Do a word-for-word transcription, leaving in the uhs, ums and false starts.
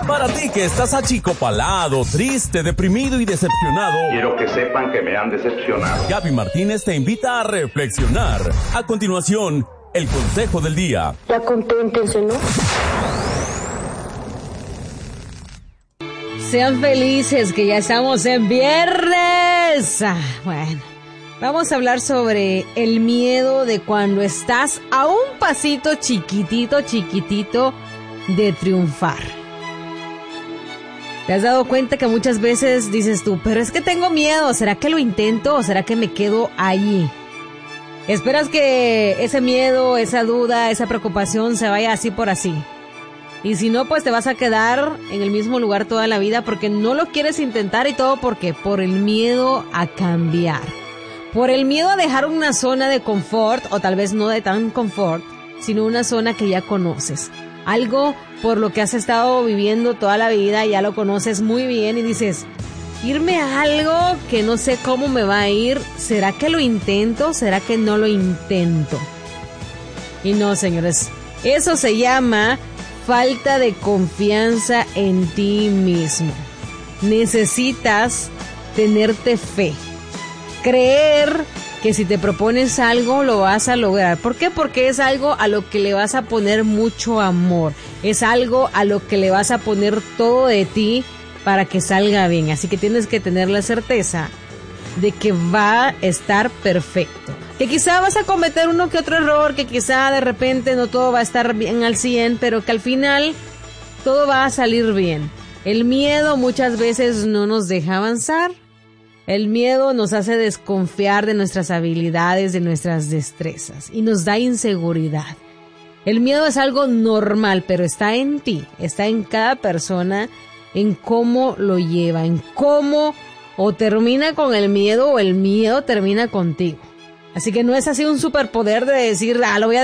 Para ti que estás achicopalado, triste, deprimido y decepcionado, quiero que sepan que me han decepcionado. Gaby Martínez te invita a reflexionar. A continuación, el consejo del día. Ya conténtense, ¿no? Sean felices que ya estamos en viernes. Ah, bueno, vamos a hablar sobre el miedo de cuando estás a un pasito chiquitito, chiquitito de triunfar. ¿Te has dado cuenta que muchas veces dices tú, pero es que tengo miedo, ¿será que lo intento o será que me quedo allí? Esperas que ese miedo, esa duda, esa preocupación se vaya así por así. Y si no, pues te vas a quedar en el mismo lugar toda la vida porque no lo quieres intentar y todo porque por el miedo a cambiar. Por el miedo a dejar una zona de confort, o tal vez no de tan confort, sino una zona que ya conoces. Algo por lo que has estado viviendo toda la vida, ya lo conoces muy bien y dices, irme a algo que no sé cómo me va a ir, ¿será que lo intento? ¿Será que no lo intento? Y no, señores, eso se llama falta de confianza en ti mismo. Necesitas tenerte fe, creer que si te propones algo lo vas a lograr. ¿Por qué? Porque es algo a lo que le vas a poner mucho amor, es algo a lo que le vas a poner todo de ti para que salga bien. Así que tienes que tener la certeza de que va a estar perfecto. Que quizá vas a cometer uno que otro error, que quizá de repente no todo va a estar bien al cien, pero que al final todo va a salir bien. El miedo muchas veces no nos deja avanzar. El miedo nos hace desconfiar de nuestras habilidades, de nuestras destrezas y nos da inseguridad. El miedo es algo normal, pero está en ti, está en cada persona, en cómo lo lleva, en cómo o termina con el miedo o el miedo termina contigo. Así que no es así un superpoder de decir, ah, lo voy a